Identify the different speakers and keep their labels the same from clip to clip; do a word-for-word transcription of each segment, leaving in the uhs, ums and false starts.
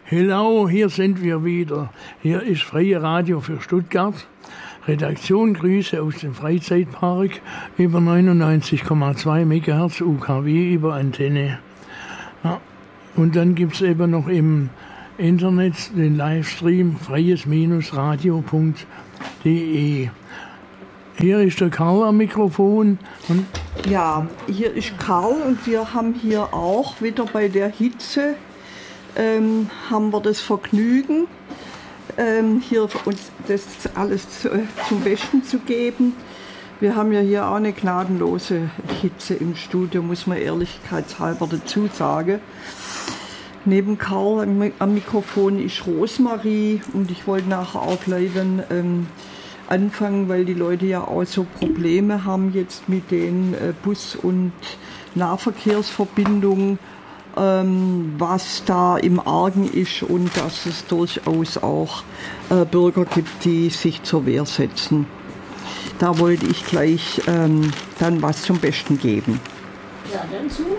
Speaker 1: Hello, hier sind wir wieder. Hier ist Freie Radio für Stuttgart. Redaktion Grüße aus dem Freizeitpark über neunundneunzig Komma zwei Megahertz U K W über Antenne. Ja, und dann gibt es eben noch im Internet den Livestream freies radio punkt de. Hier ist der Karl am Mikrofon. Und
Speaker 2: ja, hier ist Karl und wir haben hier auch wieder bei der Hitze ähm, haben wir das Vergnügen, ähm, hier uns das alles zu, äh, zum Besten zu geben. Wir haben ja hier auch eine gnadenlose Hitze im Studio, muss man ehrlichkeitshalber dazu sagen. Neben Karl am, am Mikrofon ist Rosmarie und ich wollte nachher auch gleich dann, ähm, anfangen, weil die Leute ja auch so Probleme haben jetzt mit den äh, Bus- und Nahverkehrsverbindungen, ähm, was da im Argen ist und dass es durchaus auch äh, Bürger gibt, die sich zur Wehr setzen. Da wollte ich gleich ähm, dann was zum Besten geben.
Speaker 3: Ja, dann zu.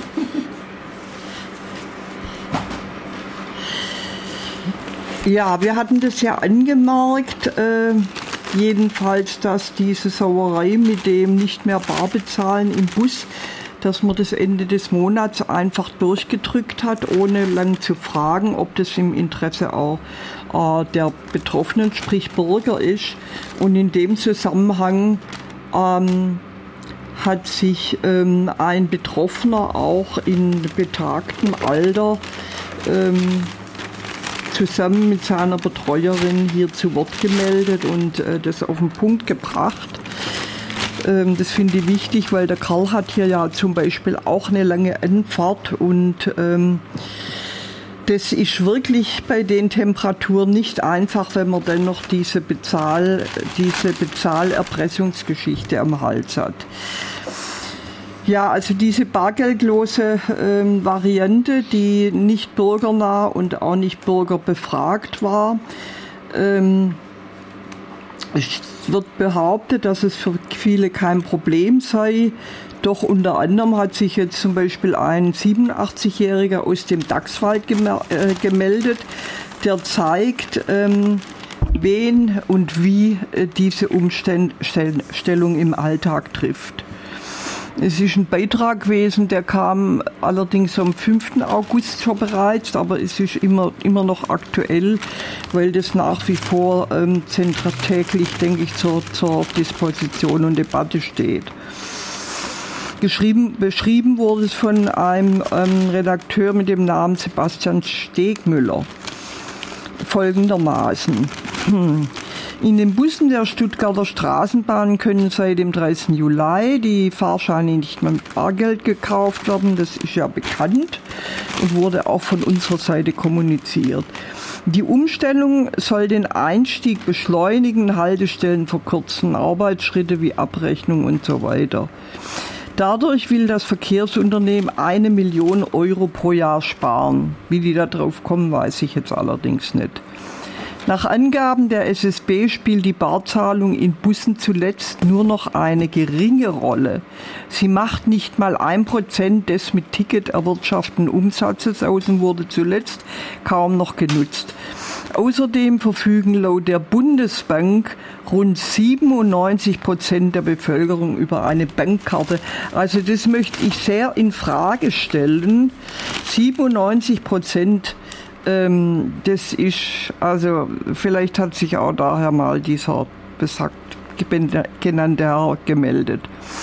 Speaker 2: Ja, wir hatten das ja angemerkt, äh, jedenfalls, dass diese Sauerei mit dem nicht mehr bar bezahlen im Bus, dass man das Ende des Monats einfach durchgedrückt hat, ohne lang zu fragen, ob das im Interesse auch äh, der Betroffenen, sprich Bürger, ist. Und in dem Zusammenhang ähm, hat sich ähm, ein Betroffener auch in betagtem Alter ähm, zusammen mit seiner Betreuerin hier zu Wort gemeldet und äh, das auf den Punkt gebracht. Ähm, das finde ich wichtig, weil der Karl hat hier ja zum Beispiel auch eine lange Anfahrt und ähm, das ist wirklich bei den Temperaturen nicht einfach, wenn man dann noch diese Bezahl, diese Bezahlerpressungsgeschichte am Hals hat. Ja, also diese bargeldlose ähm, Variante, die nicht bürgernah und auch nicht bürgerbefragt war, ähm, es wird behauptet, dass es für viele kein Problem sei. Doch unter anderem hat sich jetzt zum Beispiel ein siebenundachtzigjähriger aus dem Dachswald gem- äh, gemeldet, der zeigt, ähm, wen und wie äh, diese Umstellung im Alltag trifft. Es ist ein Beitrag gewesen, der kam allerdings am fünften August schon bereits, aber es ist immer, immer noch aktuell, weil das nach wie vor ähm, täglich, denke ich, zur, zur Disposition und Debatte steht. Geschrieben, beschrieben wurde es von einem ähm, Redakteur mit dem Namen Sebastian Stegmüller folgendermaßen. Hm. In den Bussen der Stuttgarter Straßenbahn können seit dem dreißigsten Juli die Fahrscheine nicht mehr mit Bargeld gekauft werden. Das ist ja bekannt und wurde auch von unserer Seite kommuniziert. Die Umstellung soll den Einstieg beschleunigen, Haltestellen verkürzen, Arbeitsschritte wie Abrechnung und so weiter. Dadurch will das Verkehrsunternehmen eine Million Euro pro Jahr sparen. Wie die da drauf kommen, weiß ich jetzt allerdings nicht. Nach Angaben der S S B spielt die Barzahlung in Bussen zuletzt nur noch eine geringe Rolle. Sie macht nicht mal ein Prozent des mit Ticket erwirtschafteten Umsatzes aus und wurde zuletzt kaum noch genutzt. Außerdem verfügen laut der Bundesbank rund siebenundneunzig Prozent der Bevölkerung über eine Bankkarte. Also das möchte ich sehr in Frage stellen. siebenundneunzig Prozent. Ähm, das ist, also vielleicht hat sich auch daher mal dieser besagt, genannte Herr gemeldet.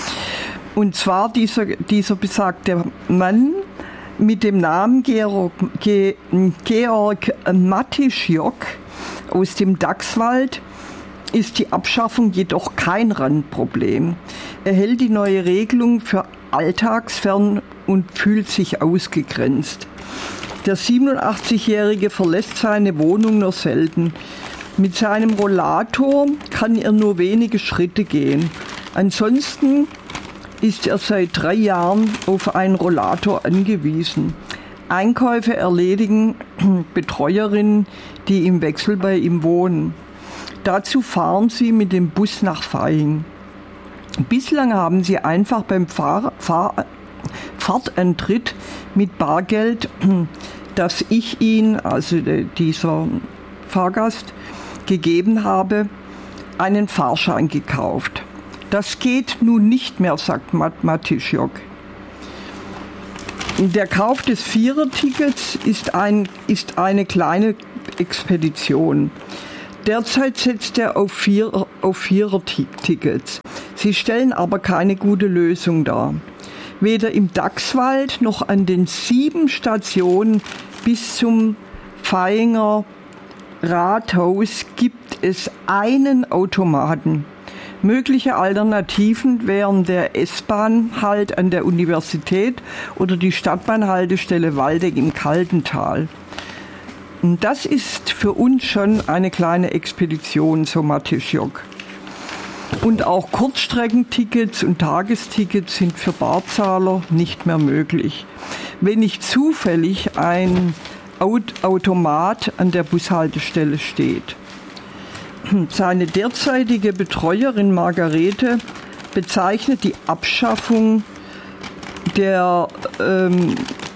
Speaker 2: Und zwar dieser, dieser besagte Mann mit dem Namen Georg, Ge, Georg Matischjok aus dem Dachswald ist die Abschaffung jedoch kein Randproblem. Er hält die neue Regelung für alltagsfern und fühlt sich ausgegrenzt. Der siebenundachtzigjährige verlässt seine Wohnung nur selten. Mit seinem Rollator kann er nur wenige Schritte gehen. Ansonsten ist er seit drei Jahren auf einen Rollator angewiesen. Einkäufe erledigen Betreuerinnen, die im Wechsel bei ihm wohnen. Dazu fahren sie mit dem Bus nach Vaihing. Bislang haben sie einfach beim Fahr- Fahr- Fahrtantritt mit Bargeld dass ich ihn, also dieser Fahrgast, gegeben habe, einen Fahrschein gekauft. Das geht nun nicht mehr, sagt Matischok. Der Kauf des Vierertickets ist, ein, ist eine kleine Expedition. Derzeit setzt er auf, Vier, auf Vierertickets. Sie stellen aber keine gute Lösung dar. Weder im Dachswald noch an den sieben Stationen bis zum Vaihnger Rathaus gibt es einen Automaten. Mögliche Alternativen wären der S-Bahn-Halt an der Universität oder die Stadtbahnhaltestelle Waldeck im Kaltental. Und das ist für uns schon eine kleine Expedition, so Matischok. Und auch Kurzstreckentickets und Tagestickets sind für Barzahler nicht mehr möglich. Wenn nicht zufällig ein Automat an der Bushaltestelle steht. Seine derzeitige Betreuerin Margarete bezeichnet die Abschaffung der, ähm,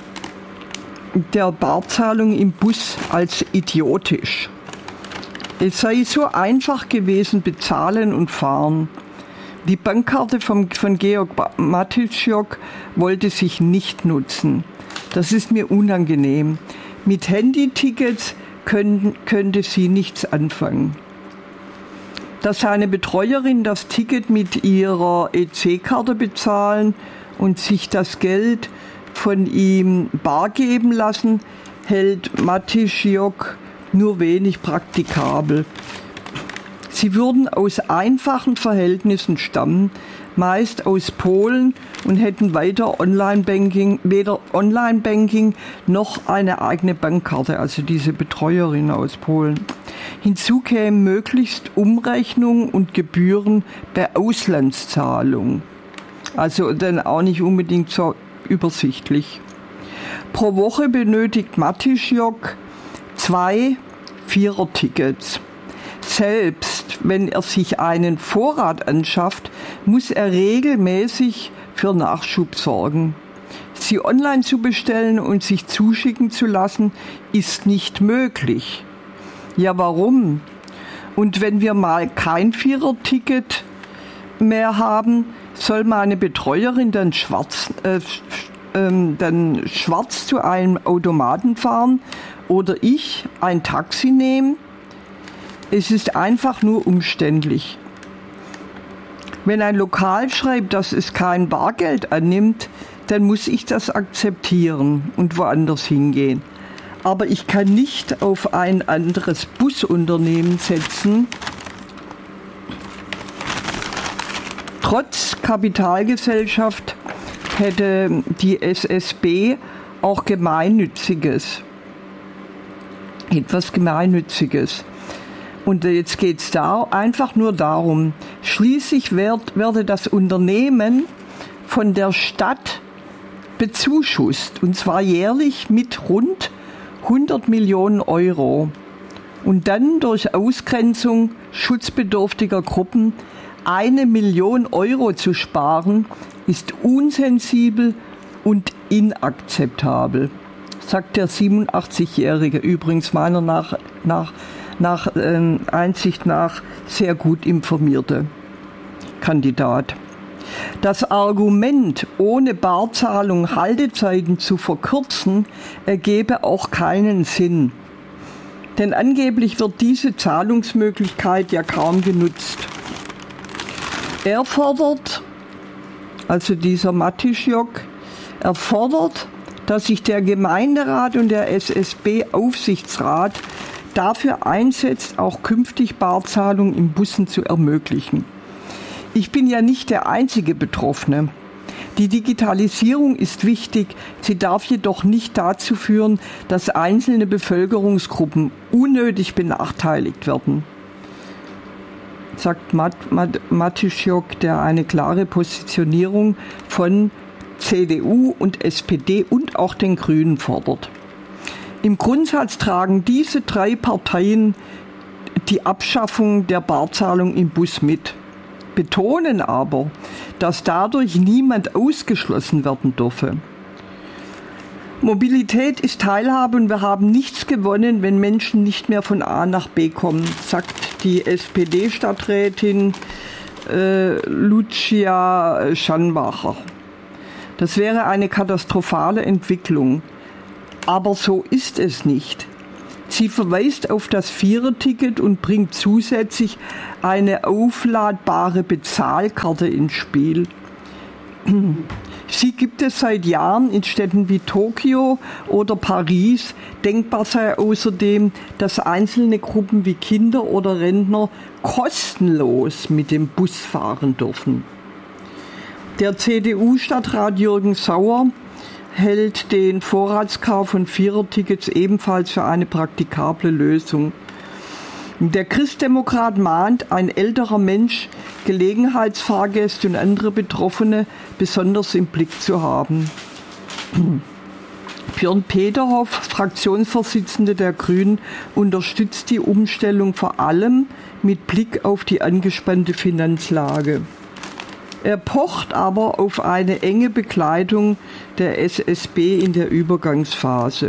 Speaker 2: der Barzahlung im Bus als idiotisch. Es sei so einfach gewesen, bezahlen und fahren. Die Bankkarte vom, von Georg Matischok wollte sich nicht nutzen. Das ist mir unangenehm. Mit Handytickets können, könnte sie nichts anfangen. Dass seine Betreuerin das Ticket mit ihrer E C-Karte bezahlen und sich das Geld von ihm bar geben lassen, hält Matischok nur wenig praktikabel. Sie würden aus einfachen Verhältnissen stammen, meist aus Polen, und hätten weiter Online-Banking, weder Online-Banking noch eine eigene Bankkarte, also diese Betreuerin aus Polen. Hinzu kämen möglichst Umrechnung und Gebühren bei Auslandszahlung. Also dann auch nicht unbedingt so übersichtlich. Pro Woche benötigt Matischok zwei Vierertickets. Selbst wenn er sich einen Vorrat anschafft, muss er regelmäßig für Nachschub sorgen. Sie online zu bestellen und sich zuschicken zu lassen, ist nicht möglich. Ja, warum? Und wenn wir mal kein Viererticket mehr haben, soll meine Betreuerin dann schwarz, äh, äh, dann schwarz zu einem Automaten fahren oder ich ein Taxi nehmen? Es ist einfach nur umständlich. Wenn ein Lokal schreibt, dass es kein Bargeld annimmt, dann muss ich das akzeptieren und woanders hingehen. Aber ich kann nicht auf ein anderes Busunternehmen setzen. Trotz Kapitalgesellschaft hätte die S S B auch Gemeinnütziges. Etwas Gemeinnütziges. Und jetzt geht es da einfach nur darum, schließlich werd, werde das Unternehmen von der Stadt bezuschusst, und zwar jährlich mit rund hundert Millionen Euro. Und dann durch Ausgrenzung schutzbedürftiger Gruppen eine Million Euro zu sparen, ist unsensibel und inakzeptabel, sagt der siebenundachtzigjährige, übrigens meiner nach, nach nach äh, Einsicht nach sehr gut informierte Kandidat. Das Argument, ohne Barzahlung Haltezeiten zu verkürzen, ergebe auch keinen Sinn. Denn angeblich wird diese Zahlungsmöglichkeit ja kaum genutzt. Er fordert, also dieser Matischok, er fordert, dass sich der Gemeinderat und der S S B-Aufsichtsrat dafür einsetzt, auch künftig Barzahlung in Bussen zu ermöglichen. Ich bin ja nicht der einzige Betroffene. Die Digitalisierung ist wichtig, sie darf jedoch nicht dazu führen, dass einzelne Bevölkerungsgruppen unnötig benachteiligt werden, sagt Mat, Mat, Matischok, der eine klare Positionierung von C D U und S P D und auch den Grünen fordert. Im Grundsatz tragen diese drei Parteien die Abschaffung der Barzahlung im Bus mit, betonen aber, dass dadurch niemand ausgeschlossen werden dürfe. Mobilität ist Teilhabe und wir haben nichts gewonnen, wenn Menschen nicht mehr von A nach B kommen, sagt die S P D-Stadträtin äh, Lucia Schanbacher. Das wäre eine katastrophale Entwicklung. Aber so ist es nicht. Sie verweist auf das Viererticket und bringt zusätzlich eine aufladbare Bezahlkarte ins Spiel. Sie gibt es seit Jahren in Städten wie Tokio oder Paris. Denkbar sei außerdem, dass einzelne Gruppen wie Kinder oder Rentner kostenlos mit dem Bus fahren dürfen. Der C D U-Stadtrat Jürgen Sauer hält den Vorratskauf von Vierertickets ebenfalls für eine praktikable Lösung. Der Christdemokrat mahnt, ein älterer Mensch Gelegenheitsfahrgäste und andere Betroffene besonders im Blick zu haben. Björn Peterhoff, Fraktionsvorsitzender der Grünen, unterstützt die Umstellung vor allem mit Blick auf die angespannte Finanzlage. Er pocht aber auf eine enge Begleitung der S S B in der Übergangsphase.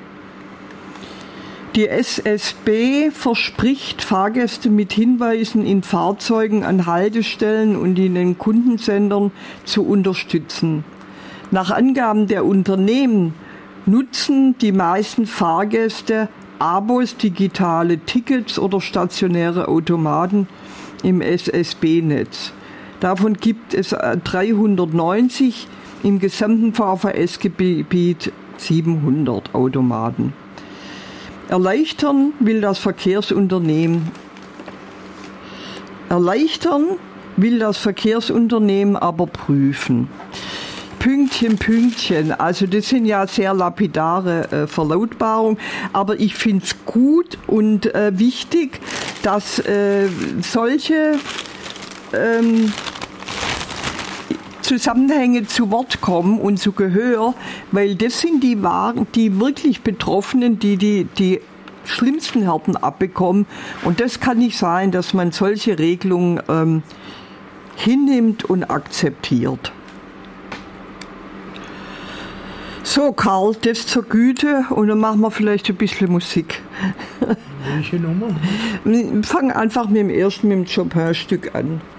Speaker 2: Die S S B verspricht, Fahrgäste mit Hinweisen in Fahrzeugen an Haltestellen und in den Kundensendern zu unterstützen. Nach Angaben der Unternehmen nutzen die meisten Fahrgäste Abos, digitale Tickets oder stationäre Automaten im S S B-Netz. Davon gibt es dreihundertneunzig, im gesamten V V S-Gebiet siebenhundert Automaten. Erleichtern will das Verkehrsunternehmen. Erleichtern will das Verkehrsunternehmen aber prüfen. Pünktchen, Pünktchen. Also das sind ja sehr lapidare äh, Verlautbarungen, aber ich finde es gut und äh, wichtig, dass äh, solche ähm, Zusammenhänge zu Wort kommen und zu Gehör, weil das sind die wahren, die wirklich Betroffenen, die die, die schlimmsten Härten abbekommen. Und das kann nicht sein, dass man solche Regelungen ähm, hinnimmt und akzeptiert. So, Karl, das zur Güte und dann machen wir vielleicht ein bisschen Musik.
Speaker 1: Welche Nummer?
Speaker 2: Wir fangen einfach mit dem ersten, mit dem Chopin-Stück an.